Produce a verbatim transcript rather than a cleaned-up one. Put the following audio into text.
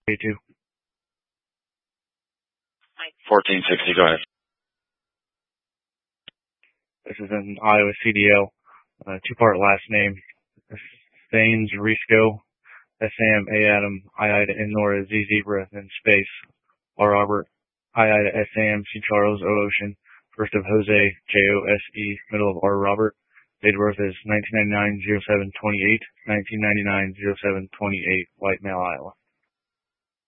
two. fourteen sixty, go ahead. This is an Iowa C D L, uh, two-part last name. Thanes Risco, S Sam, A Adam, I Ida, N Nora, Z Zebra, then space, R Robert, I Ida, S Sam, C Charles, O Ocean, first of Jose, J O S E, middle of R Robert. Date of birth is nineteen ninety-nine oh seven twenty-eight, nineteen ninety-nine oh seven twenty-eight, white male, Iowa.